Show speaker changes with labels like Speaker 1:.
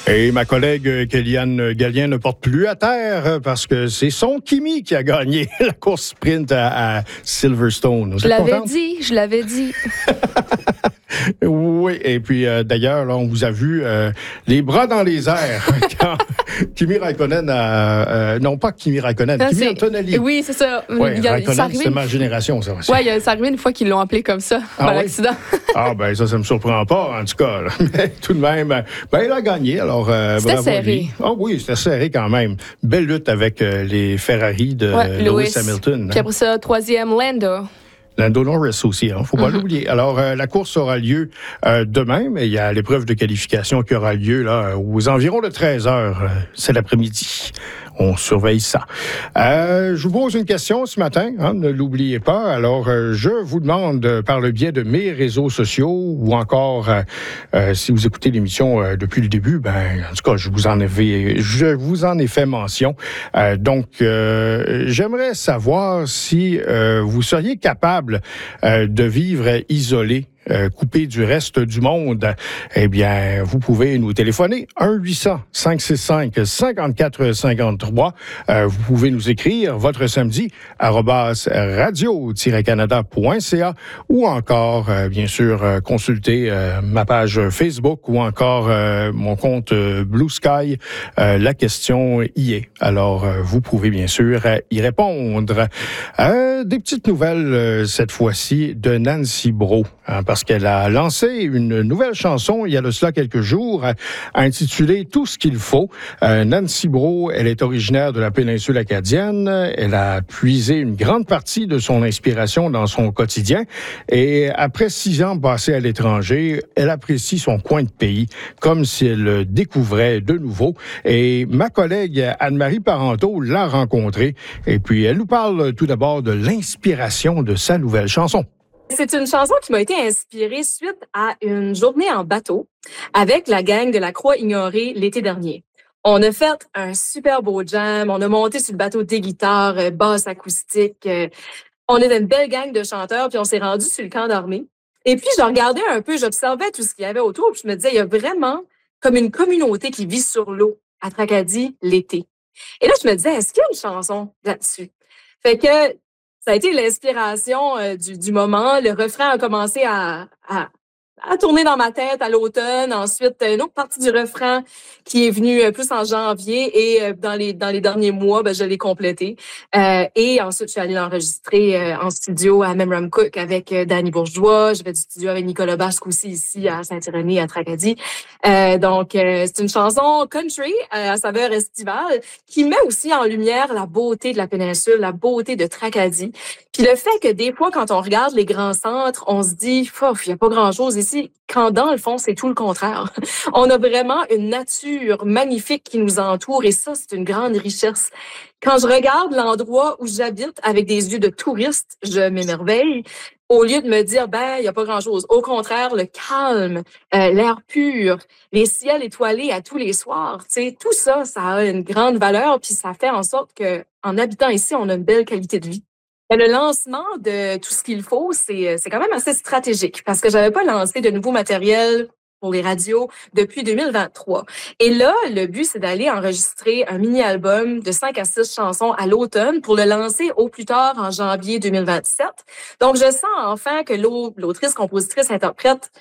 Speaker 1: Et ma collègue Kéliane Gallien ne porte plus à terre parce que c'est son Kimi qui a gagné la course sprint à Silverstone.
Speaker 2: Je l'avais dit.
Speaker 1: Oui, et puis d'ailleurs, là, on vous a vu les bras dans les airs quand Kimi Raikkonen non, pas Kimi Raikkonen, Kimi Antonelli.
Speaker 2: Oui, c'est ça.
Speaker 1: Ouais, Raikkonen, c'est ma génération, ça.
Speaker 2: Oui, ça arrivé une fois qu'ils l'ont appelé comme ça, par l'accident.
Speaker 1: Ben ça me surprend pas, en tout cas. Là. Mais tout de même, il a gagné, alors
Speaker 2: c'était serré.
Speaker 1: Oui, c'était serré quand même. Belle lutte avec les Ferrari de Lewis Hamilton.
Speaker 2: Puis après ça, troisième,
Speaker 1: Lando Norris aussi, il ne faut pas l'oublier. Alors, la course aura lieu demain, mais il y a l'épreuve de qualification qui aura lieu là aux environs de 13 heures. C'est l'après-midi. On surveille ça. Je vous pose une question ce matin, ne l'oubliez pas. Alors, je vous demande, par le biais de mes réseaux sociaux ou encore, si vous écoutez l'émission depuis le début, en tout cas, je vous en ai fait mention. Donc, j'aimerais savoir si vous seriez capable de vivre isolé, coupé du reste du monde. Eh bien, vous pouvez nous téléphoner 1-800-565-5453. Vous pouvez nous écrire votre samedi @radio-canada.ca ou encore, bien sûr, consulter ma page Facebook ou encore mon compte Blue Sky. La question y est. Alors, vous pouvez bien sûr y répondre. Des petites nouvelles cette fois-ci de Nancy Brault, parce qu'elle a lancé une nouvelle chanson il y a de cela quelques jours, intitulée Tout ce qu'il faut. Nancy Brault, elle est originaire de la péninsule acadienne. Elle a puisé une grande partie de son inspiration dans son quotidien. Et après 6 ans passés à l'étranger, elle apprécie son coin de pays comme si elle le découvrait de nouveau. Et ma collègue Anne-Marie Parenteau l'a rencontrée. Et puis, elle nous parle tout d'abord de l'inspiration de sa nouvelle chanson.
Speaker 3: C'est une chanson qui m'a été inspirée suite à une journée en bateau avec la gang de la Croix-Ignorée l'été dernier. On a fait un super beau jam, on a monté sur le bateau des guitares, basse acoustique. On était une belle gang de chanteurs, puis on s'est rendu sur le camp d'armée. Et puis, je regardais un peu, j'observais tout ce qu'il y avait autour, puis je me disais, il y a vraiment comme une communauté qui vit sur l'eau à Tracadie l'été. Et là, je me disais, est-ce qu'il y a une chanson là-dessus? Fait que ça a été l'inspiration du moment. Le refrain a commencé à tourner dans ma tête à l'automne. Ensuite, une autre partie du refrain qui est venue plus en janvier et dans les derniers mois, je l'ai complété. Et ensuite, je suis allée l'enregistrer en studio à Memram Cook avec Danny Bourgeois. Je fais du studio avec Nicolas Basque aussi ici à Saint-Irénée, à Tracadie. Donc, c'est une chanson country à saveur estivale qui met aussi en lumière la beauté de la péninsule, la beauté de Tracadie. Puis le fait que des fois, quand on regarde les grands centres, on se dit, il n'y a pas grand-chose ici, quand dans le fond, c'est tout le contraire. On a vraiment une nature magnifique qui nous entoure et ça, c'est une grande richesse. Quand je regarde l'endroit où j'habite avec des yeux de touriste, je m'émerveille. Au lieu de me dire, il n'y a pas grand-chose. Au contraire, le calme, l'air pur, les ciels étoilés à tous les soirs, tout ça, ça a une grande valeur puis ça fait en sorte que, en habitant ici, on a une belle qualité de vie. Le lancement de Tout ce qu'il faut, c'est quand même assez stratégique parce que j'avais pas lancé de nouveau matériel pour les radios depuis 2023. Et là, le but, c'est d'aller enregistrer un mini-album de 5 à 6 chansons à l'automne pour le lancer au plus tard en janvier 2027. Donc, je sens enfin que l'autrice, compositrice, interprète